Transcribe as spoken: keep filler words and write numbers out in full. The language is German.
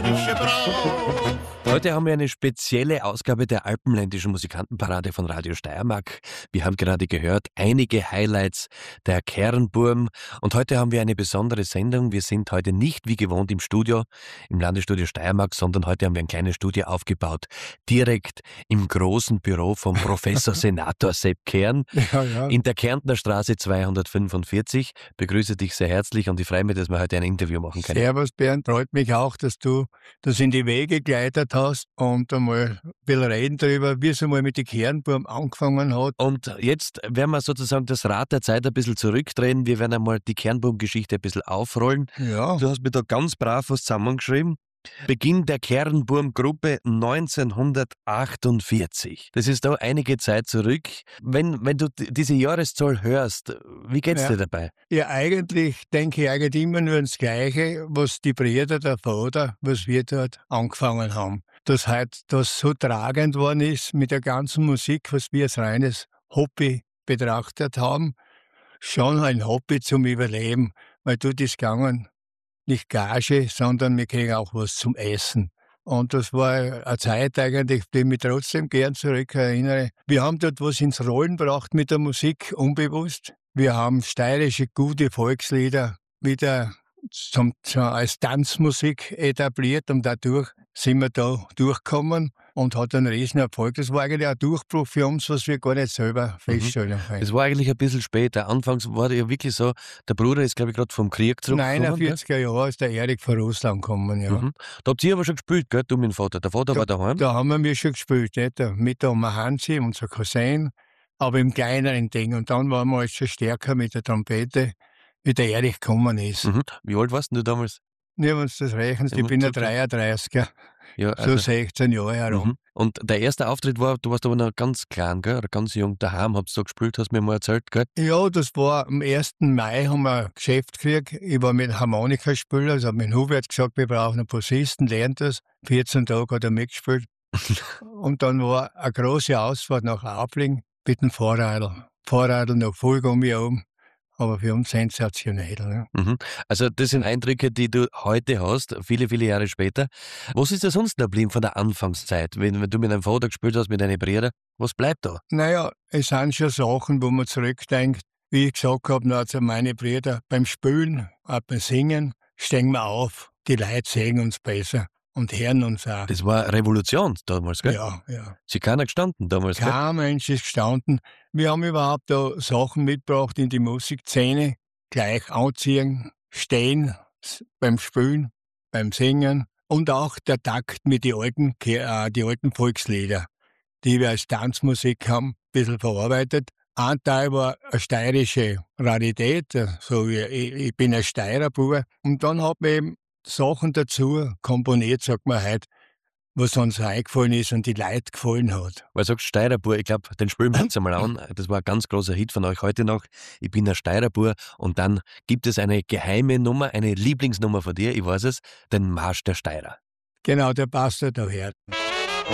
ich brauch. Heute haben wir eine spezielle Ausgabe der Alpenländischen Musikantenparade von Radio Steiermark. Wir haben gerade gehört, einige Highlights der Kernburm. Und heute haben wir eine besondere Sendung. Wir sind heute nicht wie gewohnt im Studio, im Landesstudio Steiermark, sondern heute haben wir ein kleines Studio aufgebaut, direkt im großen Büro vom Professor Senator Sepp Kern Ja, ja. in der Kärntner Straße zweihundertfünfundvierzig. Begrüße dich sehr herzlich und ich freue mich, dass wir heute ein Interview machen können. Servus Bernd, freut mich auch, dass du das in die Wege geleitet hast und einmal ein bisschen reden darüber, wie es einmal mit den Kernburm angefangen hat. Und jetzt werden wir sozusagen das Rad der Zeit ein bisschen zurückdrehen. Wir werden einmal die Kernburm-Geschichte ein bisschen aufrollen. Ja, Du hast mir da ganz brav was zusammengeschrieben. Beginn der Kernburm-Gruppe neunzehnhundertachtundvierzig. Das ist da einige Zeit zurück. Wenn, wenn du d- diese Jahreszahl hörst, wie geht's Ja. dir dabei? ja eigentlich denke ich eigentlich immer nur ans Gleiche, was die Brüder, der Vater, was wir dort angefangen haben. Dass halt das so tragend worden ist mit der ganzen Musik, was wir als reines Hobby betrachtet haben. Schon ein Hobby zum Überleben, weil du das gegangen nicht Gage, sondern wir kriegen auch was zum Essen. Und das war eine Zeit eigentlich, die ich mich trotzdem gern zurückerinnere. Wir haben dort was ins Rollen gebracht mit der Musik, unbewusst. Wir haben steirische, gute Volkslieder wieder zum, zum, als Tanzmusik etabliert und dadurch sind wir da durchgekommen und hat einen riesen Erfolg. Das war eigentlich ein Durchbruch für uns, was wir gar nicht selber feststellen können. Es war eigentlich ein bisschen später. Anfangs war ja wirklich so, der Bruder ist, glaube ich, gerade vom Krieg zurückgekommen. neunundvierziger Jahre ist der Erik von Russland gekommen, ja. Mhm. Da habt ihr aber schon gespielt, gell, du mit dem Vater. Der Vater war daheim. Da haben wir schon gespielt, nicht? Mit der Oma Hansi, unser Cousin, aber im kleineren Ding. Und dann waren wir halt schon stärker mit der Trompete, wie der Erich gekommen ist. Mhm. Wie alt warst denn du damals? Ja, wenn du das rechnest, Ja, ich bin ein so- dreiunddreißiger, Ja, so also, sechzehn Jahre herum. mhm. Und der erste Auftritt war, du warst aber noch ganz klein, gell, oder ganz jung daheim, hab's da gespielt, hast mir mal erzählt, gell? Ja, das war am ersten Mai, haben wir ein Geschäft gekriegt. Ich war mit Harmonikaspieler, also mein Hubert gesagt, wir brauchen einen Bassisten, lernt das. vierzehn Tage hat er mitgespielt. Und dann war eine große Ausfahrt nach Aubling mit dem Fahrradl. Fahrradl noch Vollgummi oben, aber für uns sensationell. Ne? Mhm. Also das sind Eindrücke, die du heute hast, viele, viele Jahre später. Was ist da sonst noch geblieben von der Anfangszeit? Wenn, wenn du mit deinem Vater gespielt hast, mit deinen Brüdern, was bleibt da? Naja, es sind schon Sachen, wo man zurückdenkt. Wie ich gesagt habe, also meine Brüder beim Spielen, auch beim Singen, stehen wir auf. Die Leute sehen uns besser und hören uns auch. Das war eine Revolution damals, gell? Ja, ja. Sie keiner gestanden damals, gell? Kein Mensch ist gestanden. Wir haben überhaupt da Sachen mitgebracht in die Musikszene. Gleich anziehen, stehen s- beim Spielen, beim Singen und auch der Takt mit den alten, Ke- äh, die alten Volkslieder, die wir als Tanzmusik haben, ein bisschen verarbeitet. Ein Teil war eine steirische Rarität, äh, so wie ich, ich bin ein Steirer Bub. Und dann hat man eben Sachen dazu komponiert, sagt man heute, was uns eingefallen ist und die Leute gefallen hat. Weil du sagst Steirerbur, ich glaube, den spielen wir jetzt einmal an. Das war ein ganz großer Hit von euch heute noch. Ich bin ein Steirerbur und dann gibt es eine geheime Nummer, eine Lieblingsnummer von dir, ich weiß es, den Marsch der Steirer. Genau, der passt ja daher.